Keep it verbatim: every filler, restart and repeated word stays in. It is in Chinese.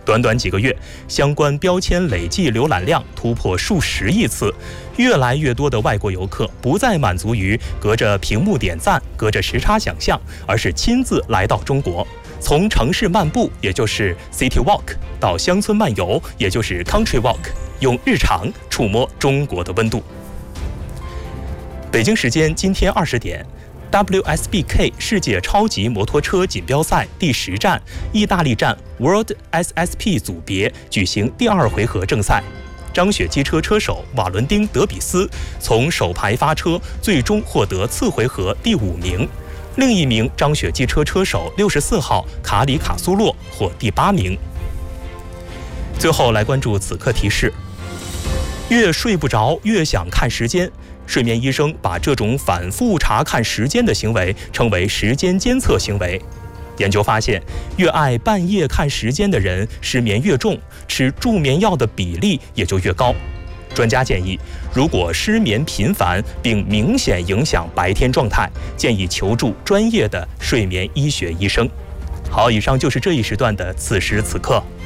短短几个月，相关标签累计浏览量突破数十亿次，越来越多的外国游客不再满足于隔着屏幕点赞、隔着时差想象，而是亲自来到中国。从城市漫步，也就是 City Walk， 到乡村漫游，也就是 Country Walk， 用日常触摸中国的温度。北京时间今天二十点。W S B K 世界超级摩托车锦标赛第十站，意大利站 World S S P 组别举行第二回合正赛。张雪机车车手瓦伦丁·德比斯从首排发车，最终获得次回合第五名。另一名张雪机车车手六十四号卡里卡苏洛获第八名。最后来关注此刻提示：越睡不着，越想看时间。睡眠医生把这种反复查看时间的行为称为时间监测行为。研究发现，越爱半夜看时间的人失眠越重，吃助眠药的比例也就越高。专家建议，如果失眠频繁并明显影响白天状态，建议求助专业的睡眠医学医生。好，以上就是这一时段的此时此刻。